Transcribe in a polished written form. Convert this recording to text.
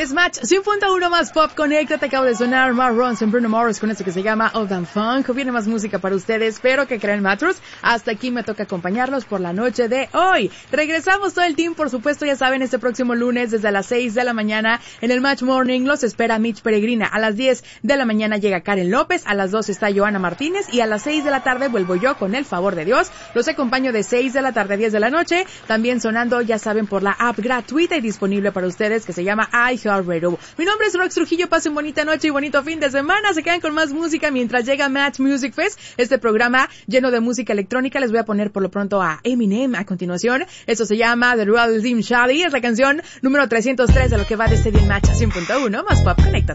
Es Match 100.1 más pop. Conéctate, acabo de sonar Mark Ronson, Bruno Mars con esto que se llama Old and Funk. Viene más música para ustedes, pero que creen matros. Hasta aquí me toca acompañarlos por la noche de hoy. Regresamos todo el team, por supuesto, ya saben, este próximo lunes desde las 6 de la mañana en el Match Morning los espera Mitch Peregrina. A las 10 de la mañana llega Karen López, a las 2 está Joana Martínez y a las 6 de la tarde vuelvo yo con el favor de Dios. Los acompaño de 6 de la tarde a 10 de la noche, también sonando, ya saben, por la app gratuita y disponible para ustedes que se llama iHeartRadio. Mi nombre es Rox Trujillo, pasen bonita noche y bonito fin de semana. Se quedan con más música mientras llega Match Music Fest, este programa lleno de música electrónica. Les voy a poner por lo pronto a Eminem a continuación. Esto se llama The Real Slim Shady, es la canción número 303 de lo que va de este día en Match 100.1 más pop. Conéctate.